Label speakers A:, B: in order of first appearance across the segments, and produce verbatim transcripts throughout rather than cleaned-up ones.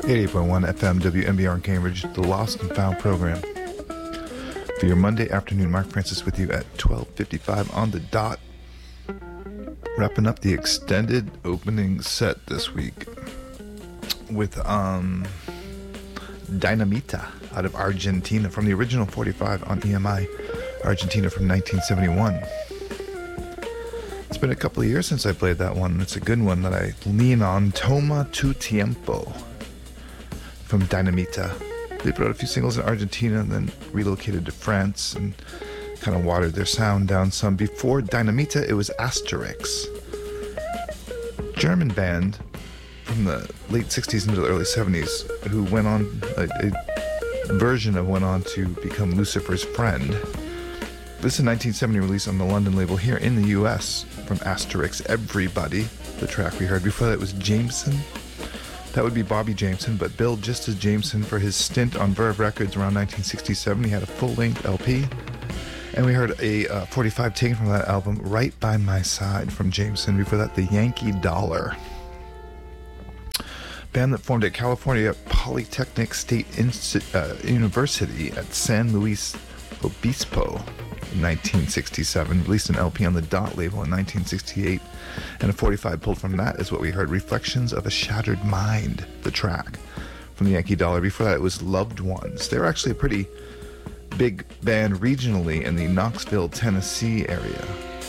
A: eighty-eight point one F M W M B R in Cambridge, the Lost and Found program. For your Monday afternoon, Mark Francis with you at twelve fifty-five on the dot. Wrapping up the extended opening set this week with um, Dynamita out of Argentina from the original forty-five on E M I, Argentina from nineteen seventy-one. It's been a couple of years since I played that one. It's a good one that I lean on. Toma tu tiempo from Dynamita. They put out a few singles in Argentina and then relocated to France and kind of watered their sound down some. Before Dynamita, it was Asterix, German band from the late sixties into the early seventies who went on, a, a version of went on to become Lucifer's Friend. This is a nineteen seventy release on the London label. Here in the U S from Asterix, Everybody, the track we heard. Before that was Jameson. That would be Bobby Jameson, but billed just as Jameson for his stint on Verve Records around nineteen sixty-seven. He had a full-length L P. And we heard a uh, forty-five taken from that album, Right By My Side, from Jameson. Before that, the Yankee Dollar. Band that formed at California Polytechnic State Insti- uh, University at San Luis Obispo in nineteen sixty-seven. Released an L P on the Dot label in nineteen sixty-eight. And a forty-five pulled from that is what we heard, Reflections of a Shattered Mind, the track from the Yankee Dollar. Before that, it was Loved Ones. They were actually a pretty big band regionally in the Knoxville, Tennessee area.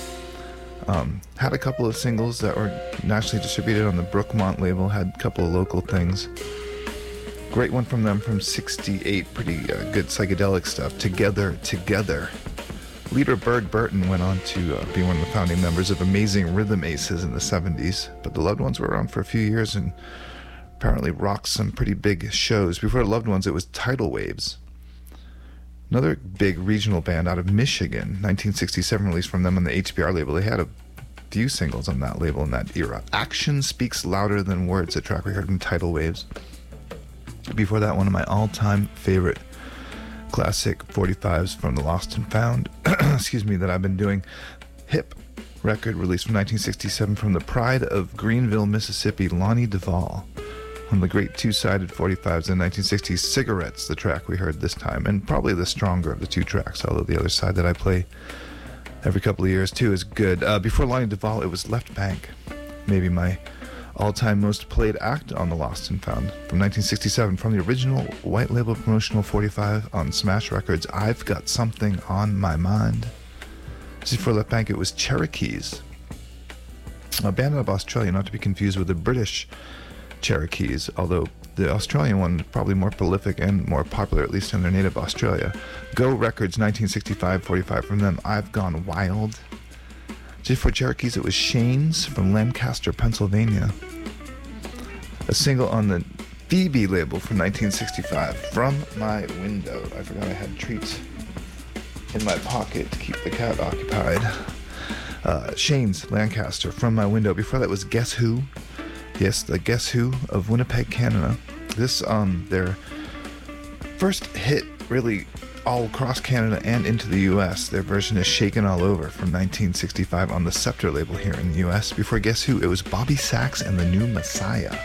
A: Um, had a couple of singles that were nationally distributed on the Brookmont label, had a couple of local things. Great one from them from sixty-eight, pretty uh, good psychedelic stuff. Together, Together. Leader Berg Burton went on to uh, be one of the founding members of Amazing Rhythm Aces in the seventies, but the Loved Ones were around for a few years and apparently rocked some pretty big shows. Before the Loved Ones, it was Tidal Waves. Another big regional band out of Michigan, nineteen sixty-seven release from them on the H B R label. They had a few singles on that label in that era. Action Speaks Louder Than Words, a track we heard from Tidal Waves. Before that, one of my all-time favorite classic forty-fives from the Lost and Found, excuse me, that I've been doing. Hip record released from nineteen sixty-seven from the Pride of Greenville, Mississippi, Lonnie Duvall. One of the great two-sided forty-fives in the nineteen sixties, Cigarettes, the track we heard this time, and probably the stronger of the two tracks, although the other side that I play every couple of years too is good. Uh, before Lonnie Duvall, it was Left Bank, maybe my all-time most played act on the Lost and Found, from nineteen sixty-seven, from the original white label promotional forty-five on Smash Records, I've Got Something on My Mind. Just before Left Bank, it was Cherokees, a band out of Australia, not to be confused with the British Cherokees, although the Australian one is probably more prolific and more popular, at least in their native Australia. Go Records, nineteen sixty-five, forty-five from them, I've Gone Wild. Just for Cherokees, it was Shanes from Lancaster, Pennsylvania. A single on the Phoebe label from nineteen sixty-five, From My Window. I forgot I had treats in my pocket to keep the cat occupied. Uh, Shanes, Lancaster, From My Window. Before that was Guess Who. Yes, the Guess Who of Winnipeg, Canada. This, um, their first hit, really, all across Canada and into the U S. Their version is Shaken All Over from nineteen sixty-five on the Scepter label here in the U S. Before Guess Who, it was Bobby Sachs and the New Messiah.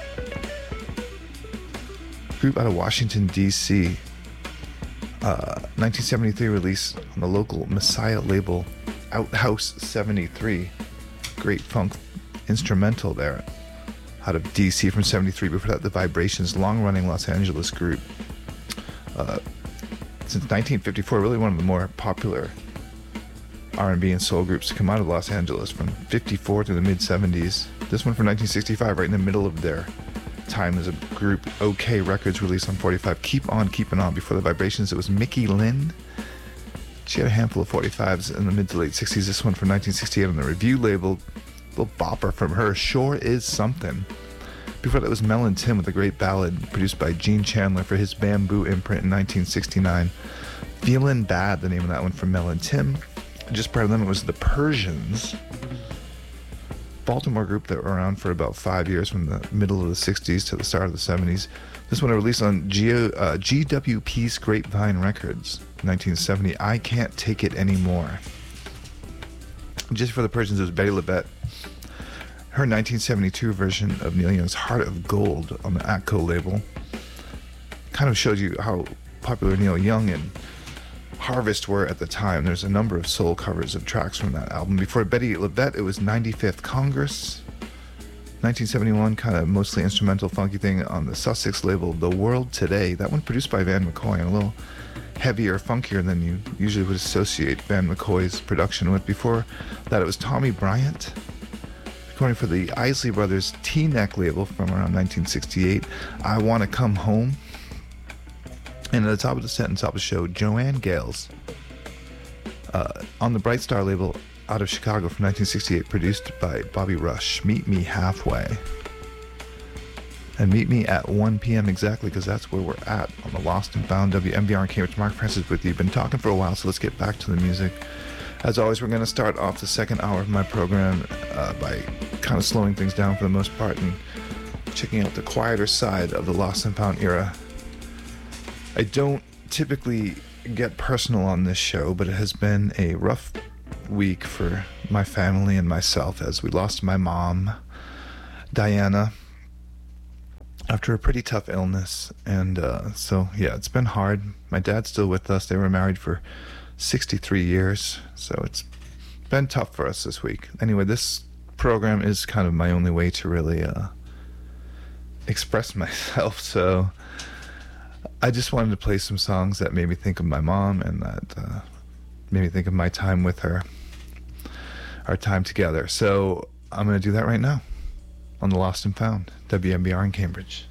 A: Group out of Washington, D C Uh, nineteen seventy-three release on the local Messiah label, Outhouse seventy-three. Great funk instrumental there. Out of D C from seventy-three. Before that, the Vibrations, long-running Los Angeles group. Uh, since nineteen fifty-four, really one of the more popular R and B and soul groups to come out of Los Angeles from fifty-four to the mid-seventies. This one from nineteen sixty-five, right in the middle of their time as a group. OK Records released on forty-five. Keep On Keeping On. Before the Vibrations, it was Mickey Lynn. She had a handful of forty-fives in the mid to late sixties. This one from nineteen sixty-eight on the Review label. Little bopper from her, Sure Is Something. Before that was Mel and Tim with a great ballad produced by Gene Chandler for his Bamboo imprint in nineteen sixty-nine. Feelin' Bad, the name of that one, from Mel and Tim. Just prior to them, it was the Persians, Baltimore group that were around for about five years, from the middle of the sixties to the start of the seventies. This one released on G- uh, G W P's Grapevine Records, nineteen seventy. I Can't Take It Anymore. Just for the Persians, it was Betty LaBette. Her nineteen seventy-two version of Neil Young's Heart of Gold on the Atco label. kind of shows you how popular Neil Young and Harvest were at the time. There's a number of soul covers of tracks from that album. Before Betty LaVette, it was ninety-fifth Congress. nineteen seventy-one, kind of mostly instrumental funky thing on the Sussex label The World Today. That one produced by Van McCoy, and a little heavier, funkier than you usually would associate Van McCoy's production with. Before that, it was Tommy Bryant, recording for the Isley Brothers T-Neck label from around nineteen sixty-eight, I Wanna Come Home. And at the top of the set and top of the show, Joanne Gales, uh, on the Bright Star label out of Chicago from nineteen sixty-eight, produced by Bobby Rush, Meet Me Halfway. And meet me at one p.m. exactly, because that's where we're at on the Lost and Found W M B R in Cambridge. Mark Francis with you. Been talking for a while, so let's get back to the music. As always, we're going to start off the second hour of my program uh, by kind of slowing things down for the most part and checking out the quieter side of the Lost and Found era. I don't typically get personal on this show, but it has been a rough week for my family and myself as we lost my mom, Diana, after a pretty tough illness. And uh, so, yeah, it's been hard. My dad's still with us. They were married for sixty-three years, so it's been tough for us this week. Anyway, this program is kind of my only way to really uh, express myself, so I just wanted to play some songs that made me think of my mom and that uh, made me think of my time with her, our time together. So I'm going to do that right now on the Lost and Found, W M B R in Cambridge.